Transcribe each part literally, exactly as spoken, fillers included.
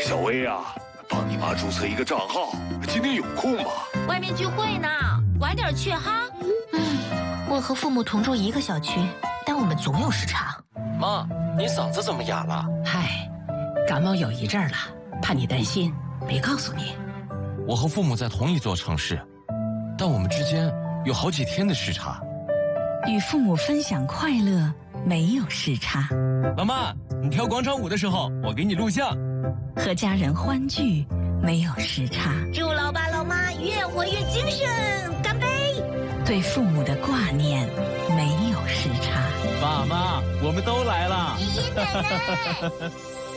小 A 啊，帮你妈注册一个账号，今天有空吗？ 外面聚会呢，晚点去哈。 嗯，我和父母同住一个小区，但我们总有时差。 妈，你嗓子怎么哑了？ 嗨，感冒有一阵儿了，怕你担心，没告诉你。 我和父母在同一座城市，但我们之间有好几天的时差。 与父母分享快乐，没有时差。 老妈，你跳广场舞的时候，我给你录像。 和家人欢聚，没有时差。 祝老爸老妈越活越精神，干杯！ 对父母的挂念，没有时差。 爸妈，我们都来了。 爷爷奶奶。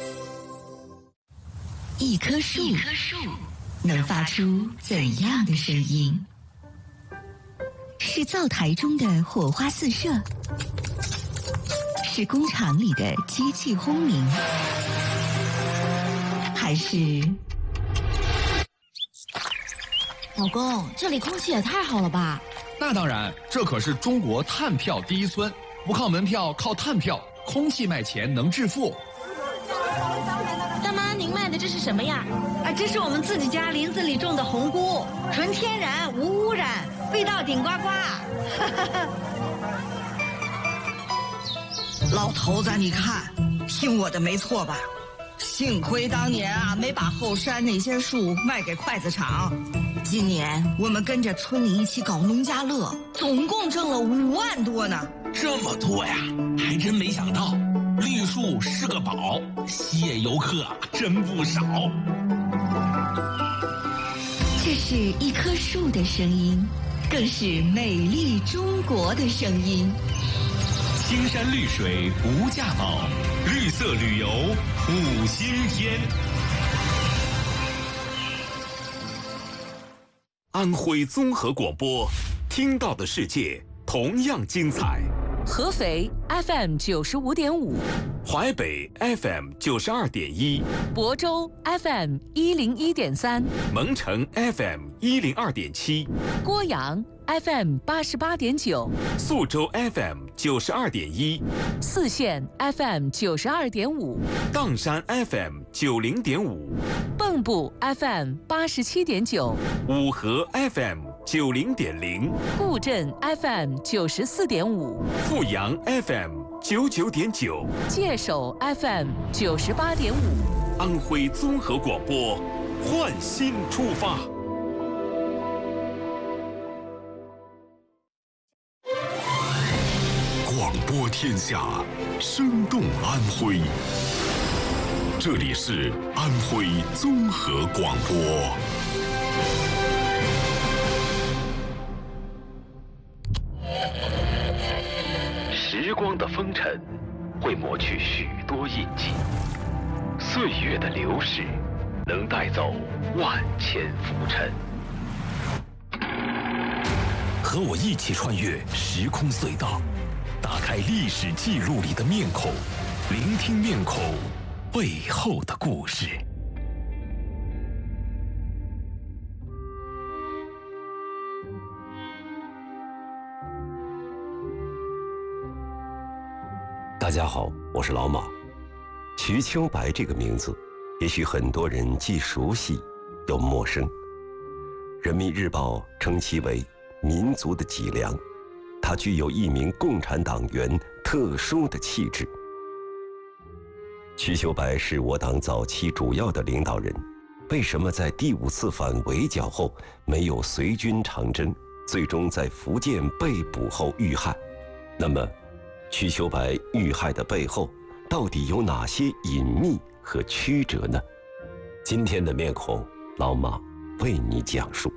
一棵树，一棵树能发出怎样的声音？是灶台中的火花四射，是工厂里的机器轰鸣，还是…… 老公，这里空气也太好了吧？ 那当然，这可是中国碳票第一村，不靠门票，靠碳票，空气卖钱能致富。 大妈，您卖的这是什么呀？ 啊，这是我们自己家林子里种的红菇，纯天然，无污染，味道顶呱呱。 老头子，你看，听我的没错吧？幸亏当年啊，没把后山那些树卖给筷子厂。今年我们跟着村里一起搞农家乐，总共挣了五万多呢。 这么多呀，还真没想到，绿树是个宝，吸引游客真不少。 这是一棵树的声音，更是美丽中国的声音。 青山绿水无价宝，绿色旅游五星天。 安徽综合广播，听到的世界同样精彩。 合肥 F M 九十五点五， 淮北 F M 九十二点一， 亳州 F M 一零一点三， 蒙城 F M 一零二点七， 郭阳 F M 八十八点九， 宿州 F M 九十二点一， 泗县 F M 九十二点五， 砀山 F M 九零点五， 蚌埠 F M 八十七点九， 五河 F M 九零点零， 固镇 F M 九十四点五， 阜阳 F M 九九点九， 界首 F M 九十八点五， 安徽综合广播，焕新出发。 广播天下，生动安徽。这里是安徽综合广播。 时光的风尘会抹去许多印记，岁月的流逝能带走万千浮尘。 和我一起穿越时空隧道，打开历史记录里的面孔，聆听面孔背后的故事。 大家好，我是老马。瞿秋白这个名字，也许很多人既熟悉又陌生。人民日报称其为民族的脊梁，他具有一名共产党员特殊的气质。瞿秋白是我党早期主要的领导人，为什么在第五次反围剿后没有随军长征，最终在福建被捕后遇害？那么瞿秋白遇害的背后到底有哪些隐秘和曲折呢？今天的面孔，老马为你讲述。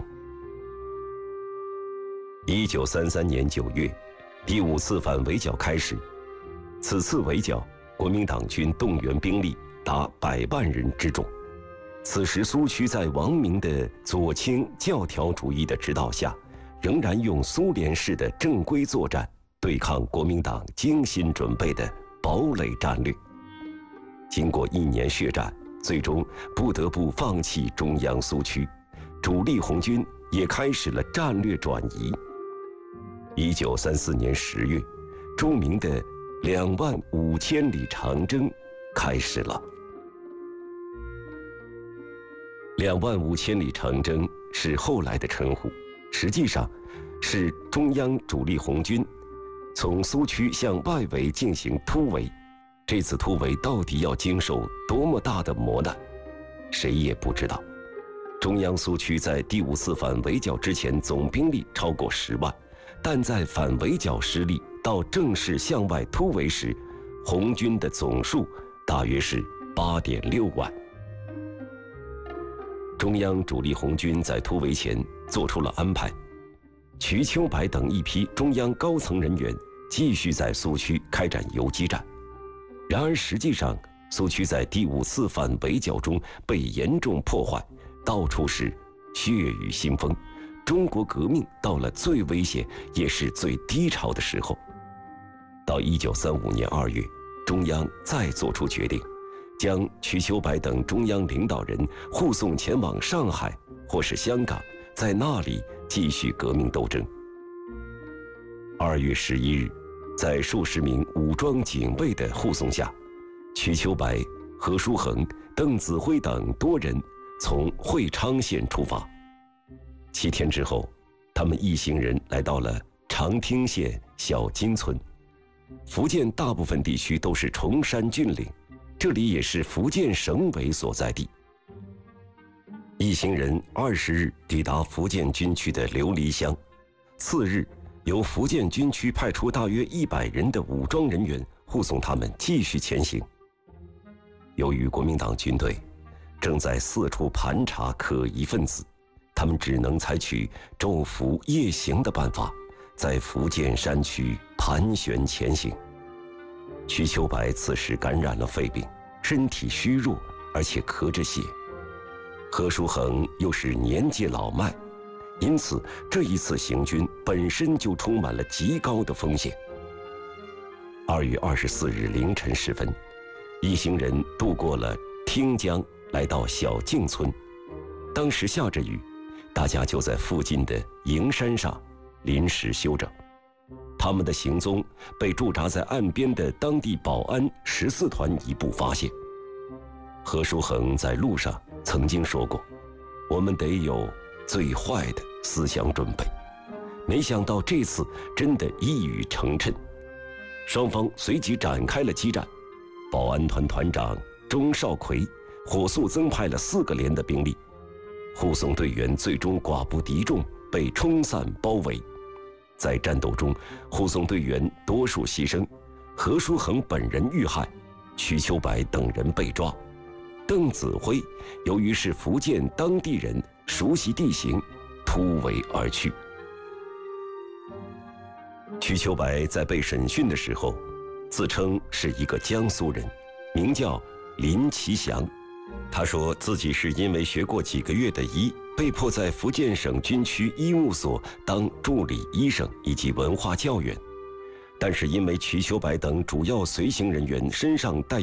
一九三三年九月，第五次反围剿开始。此次围剿，国民党军动员兵力达百万人之众。此时苏区在王明的左倾教条主义的指导下，仍然用苏联式的正规作战对抗国民党精心准备的堡垒战略。经过一年血战，最终不得不放弃中央苏区，主力红军也开始了战略转移。一九三四年十月，著名的两万五千里长征开始了。 两万五千里长征是后来的称呼，实际上是中央主力红军从苏区向外围进行突围。这次突围到底要经受多么大的磨难，谁也不知道。中央苏区在第五次反围剿之前总兵力超过十万，但在反围剿失利到正式向外突围时，红军的总数大约是八点六万。中央主力红军在突围前做出了安排，瞿秋白等一批中央高层人员继续在苏区开展游击战。然而实际上，苏区在第五次反围剿中被严重破坏，到处是血雨腥风，中国革命到了最危险也是最低潮的时候。到一九三五年二月，中央再做出决定，将瞿秋白等中央领导人护送前往上海或是香港，在那里继续革命斗争。二月十一日，在数十名武装警卫的护送下，瞿秋白、何叔衡、邓子恢等多人从会昌县出发。七天之后，他们一行人来到了长汀县小金村。福建大部分地区都是崇山峻岭，这里也是福建省委所在地。一行人二十日抵达福建军区的琉璃乡，次日由福建军区派出大约一百人的武装人员护送他们继续前行。由于国民党军队正在四处盘查可疑分子，他们只能采取昼伏夜行的办法，在福建山区盘旋前行。瞿秋白此时感染了肺病，身体虚弱，而且咳着血。何叔衡又是年纪老迈，因此这一次行军本身就充满了极高的风险。二月二十四日凌晨时分，一行人渡过了汀江，来到小径村。当时下着雨，大家就在附近的营山上临时休整。他们的行踪被驻扎在岸边的当地保安十四团一部发现。何叔衡在路上曾经说过，我们得有最坏的思想准备。没想到这次真的一语成谶，双方随即展开了激战。保安团团长钟少奎火速增派了四个连的兵力，护送队员最终寡不敌众，被冲散包围。在战斗中，护送队员多数牺牲，何叔衡本人遇害，瞿秋白等人被抓。邓子恢由于是福建当地人，熟悉地形，突围而去。瞿秋白在被审讯的时候，自称是一个江苏人，名叫林其祥。他说自己是因为学过几个月的医，被迫在福建省军区医务所当助理医生以及文化教员，但是因为瞿秋白等主要随行人员身上带有